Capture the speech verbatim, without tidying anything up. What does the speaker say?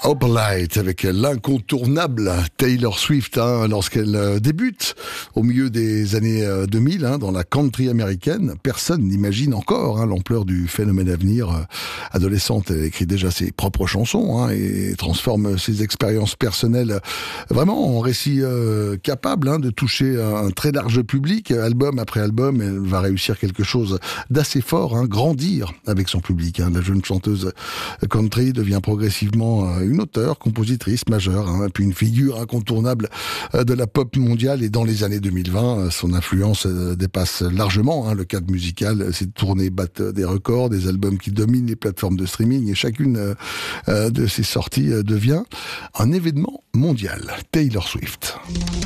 Opalite avec l'incontournable Taylor Swift, hein, lorsqu'elle euh, débute au milieu des années euh, deux mille, hein, dans la country américaine. Personne n'imagine encore hein, l'ampleur du phénomène à venir. Euh, adolescente, elle écrit déjà ses propres chansons hein, et transforme ses expériences personnelles vraiment en récits euh, capables hein, de toucher un très large public. Album après album, elle va réussir quelque chose d'assez fort, hein, grandir avec son public. Hein. La jeune chanteuse country devient progressivement euh, une auteure, compositrice majeure, hein, puis une figure incontournable de la pop mondiale. Et dans les années deux mille vingt, son influence dépasse largement hein, le cadre musical. Ses tournées battent des records, des albums qui dominent les plateformes de streaming, et chacune euh, de ses sorties devient un événement mondial. Taylor Swift.